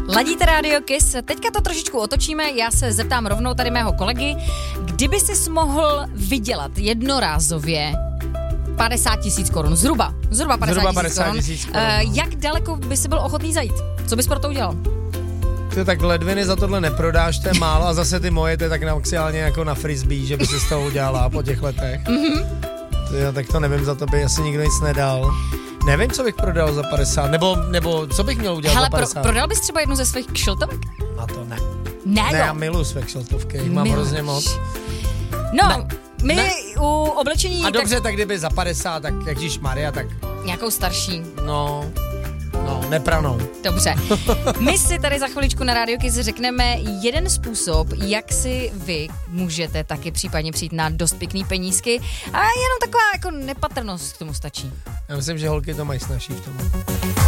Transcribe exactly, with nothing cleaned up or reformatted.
Ladíte Radio Kiss, teďka to trošičku otočíme, já se zeptám rovnou tady mého kolegy, kdyby sis mohl vydělat jednorázově padesát tisíc korun, zhruba, zhruba padesát tisíc korun, uh, jak daleko by si byl ochotný zajít? Co bys pro to udělal? Ty tak ledviny za tohle neprodáš, to je málo a zase ty moje, to je tak maximálně jako na frisbee, že by se z toho udělala po těch letech. Mm-hmm. Ty, tak to nevím, za to by asi nikdo nic nedal. Nevím, co bych prodal za padesát, nebo, nebo co bych měl udělat Hele, za padesát. Pro, prodal bys třeba jednu ze svých kšiltovek? A to ne. Ne, ne jo. Já miluji své kšiltovky, jich mám Miluješ. hrozně moc. No, ne. my ne. u oblečení... A dobře, tak, tak kdyby za padesát, tak jakžiž Maria, tak... Nějakou starší. No, no, nepranou. Dobře. My si tady za chviličku na Radio Kiss řekneme jeden způsob, jak si vy můžete taky případně přijít na dost pěkný penízky a jenom taková jako nepatrnost k tomu stačí. Já myslím, že holky to mají snažší v tom.